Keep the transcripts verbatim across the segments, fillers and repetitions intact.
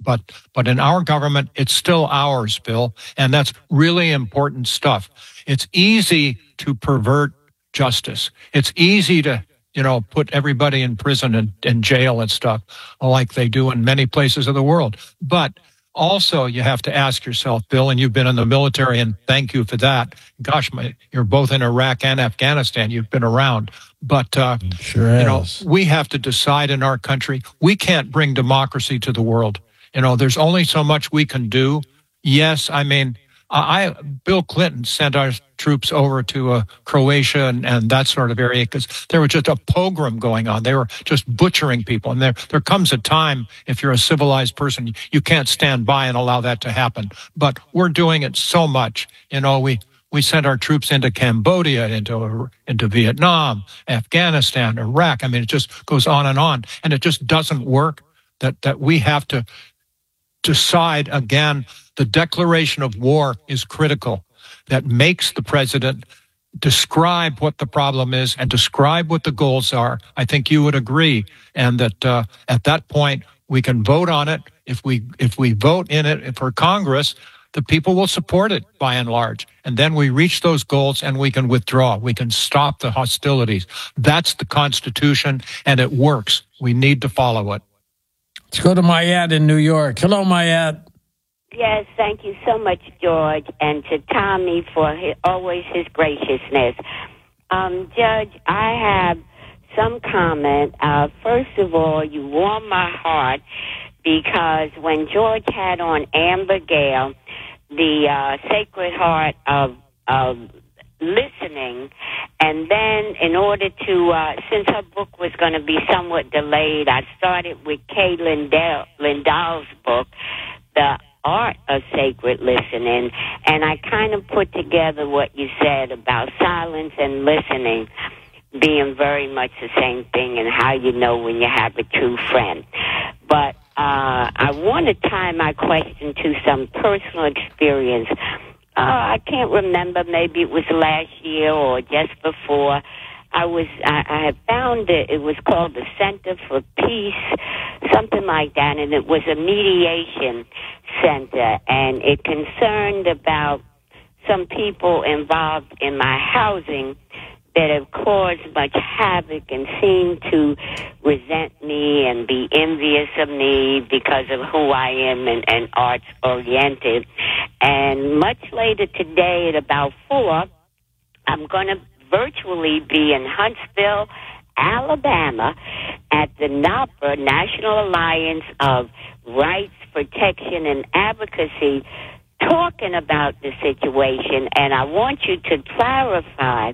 But but in our government, it's still ours, Bill, and that's really important stuff. It's easy to pervert justice. It's easy to, you know, put everybody in prison and, and jail and stuff like they do in many places of the world. But also, you have to ask yourself, Bill, and you've been in the military, and thank you for that. Gosh, my, you're both in Iraq and Afghanistan. You've been around. But, uh, sure you know, we have to decide in our country. We can't bring democracy to the world. You know, there's only so much we can do. Yes, I mean, I, Bill Clinton sent our troops over to uh, Croatia and, and that sort of area because there was just a pogrom going on. They were just butchering people. And there, there comes a time, if you're a civilized person, you can't stand by and allow that to happen. But we're doing it so much. You know, we, we sent our troops into Cambodia, into, into Vietnam, Afghanistan, Iraq. I mean, it just goes on and on. And it just doesn't work. That, that we have to decide again. The declaration of war is critical. That makes the president describe what the problem is and describe what the goals are. I think you would agree. And that uh, at that point, we can vote on it. If we if we vote in it for Congress, the people will support it by and large. And then we reach those goals and we can withdraw. We can stop the hostilities. That's the Constitution, and it works. We need to follow it. Let's go to Mayat in New York. Hello, Mayat. Yes, thank you so much, George, and to Tommy for his, always his graciousness. Um, Judge, I have some comment. Uh, first of all, you warm my heart because when George had on Amber Gale, the uh, Sacred Heart of, of listening, and then in order to, uh, since her book was going to be somewhat delayed, I started with Kay Lindell, Lindell's book, The Art of Sacred Listening, and I kind of put together what you said about silence and listening being very much the same thing and how you know when you have a true friend. But uh, I want to tie my question to some personal experience. Uh, I can't remember, maybe it was last year or just before. I was I, I had found it. It was called the Center for Peace, something like that, and it was a mediation center, and it concerned about some people involved in my housing that have caused much havoc and seem to resent me and be envious of me because of who I am and, and arts-oriented. And much later today at about four, I'm going to virtually be in Huntsville, Alabama, at the NAPA, National Alliance of Rights, Protection, and Advocacy, talking about the situation. And I want you to clarify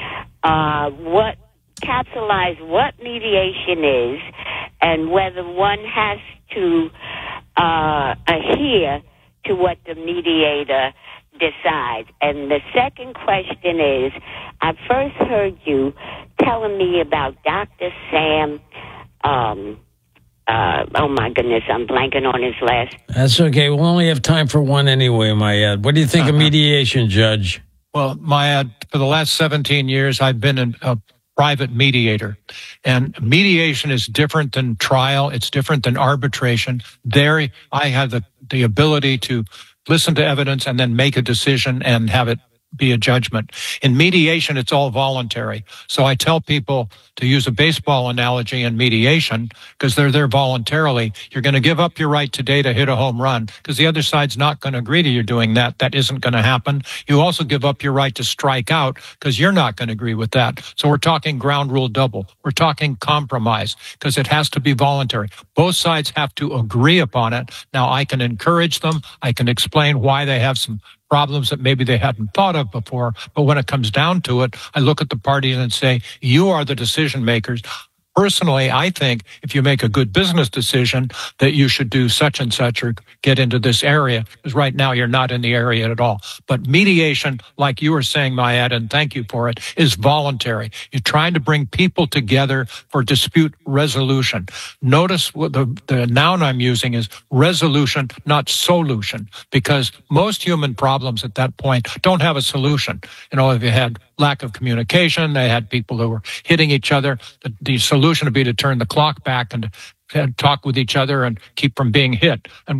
uh, what, capsulize what mediation is and whether one has to uh, adhere to what the mediator decides. And the second question is, I first heard you telling me about Doctor Sam, um, uh, oh my goodness, I'm blanking on his last. That's okay. We'll only have time for one anyway, Mayat. What do you think uh-huh. of mediation, Judge? Well, Mayat, for the last seventeen years, I've been an, a private mediator. And mediation is different than trial. It's different than arbitration. There, I have the, the ability to listen to evidence and then make a decision and have it be a judgment. In mediation, it's all voluntary. So I tell people to use a baseball analogy in mediation because they're there voluntarily. You're going to give up your right today to hit a home run because the other side's not going to agree to you doing that. That isn't going to happen. You also give up your right to strike out because you're not going to agree with that. So we're talking ground rule double. We're talking compromise because it has to be voluntary. Both sides have to agree upon it. Now, I can encourage them. I can explain why they have some problems that maybe they hadn't thought of before. But when it comes down to it, I look at the parties and say, you are the decision makers. Personally, I think if you make a good business decision that you should do such and such or get into this area, because right now you're not in the area at all. But mediation, like you were saying, Mayat, and thank you for it, is voluntary. You're trying to bring people together for dispute resolution. Notice what the, the noun I'm using is resolution, not solution, because most human problems at that point don't have a solution. You know, if you had lack of communication, they had people who were hitting each other, the, the solution would be to turn the clock back and, and talk with each other and keep from being hit. And